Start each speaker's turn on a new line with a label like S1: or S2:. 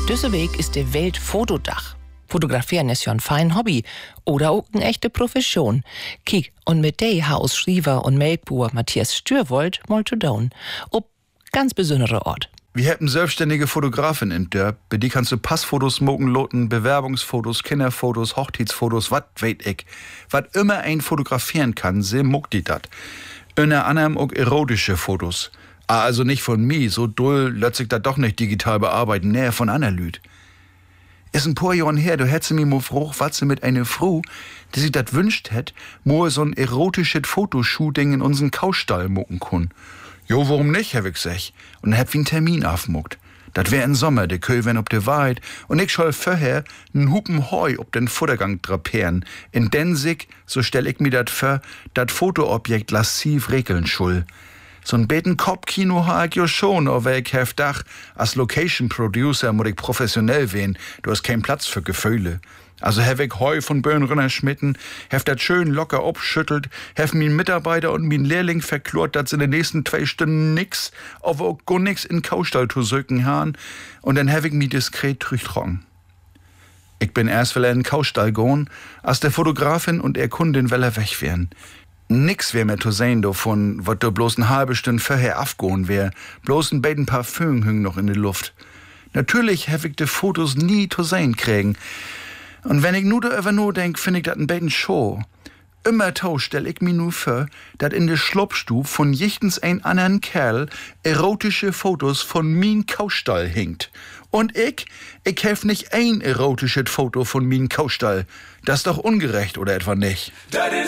S1: Diese Weg ist der Weltfotodach. Fotografieren ist ja ein fein Hobby oder auch eine echte Profession. Kiek, und mit der Hausschriever und Melkboer Matthias Stürwold mal zu down. Ob ganz besondere Ort.
S2: Wir hätten selbstständige Fotografen in Dörp, bei die kannst du Passfotos mogen loten, Bewerbungsfotos, Kinderfotos, Hochzeitsfotos, wat weet ich. Wat immer ein fotografieren kann, se muckt die dat. Unter anderem auch erotische Fotos. Also nicht von mir, so dull lässt sich dat doch nicht digital bearbeiten, näher von anderen Lüd. Ist ein paar Jahren her, du hättest mir mal gefragt, was sie mit einer Frau, die sich dat wünscht hätt, mo so ein erotisches Fotoshooting in unseren Kaustall mucken kun. Jo, warum nicht, hab ich gesagt. Und dann hab ich einen Termin aufmuckt. Dat wär im Sommer, de Köh wär ob de Weid, und ich soll vorher n Hupen Heu ob den Futtergang drapieren. In den Sig, so stell ich mir dat vor, dat Fotoobjekt lassiv regeln schull. So'n beten Kopfkino ha ich jo schon, aber ich hef Dach, als Location Producer muss ich professionell wehen, du hast keinen Platz für Gefühle. Also hef ich Heu von Böhnrunner schmitten, hef dat schön locker obschüttelt, hef min Mitarbeiter und min Lehrling verklort, dat in den nächsten 2 Stunden nix, aber auch gar nix in Kaustall zu söken han, und dann hef ich mi diskret trüchtrocken. Ich bin erst will in Kaustall goen, als der Fotografin und er Kundin weller weg wären. Nix wär mehr zu sehen davon, wat da bloß eine halbe Stunde vorher afgoen wär, bloß ein beiden Parfüm hing noch in die Luft. Natürlich hef ich de Fotos nie zu sehen kriegen. Und wenn ich nur darüber denk, find ich dat ein beiden Show. Immer stell ich mir nur vor, dat in de Schlupfstub von jichtens ein anderen Kerl erotische Fotos von min Kaustall hinkt. Und ich hef nicht ein erotisches Foto von min Kaustall. Das ist doch ungerecht, oder etwa nicht?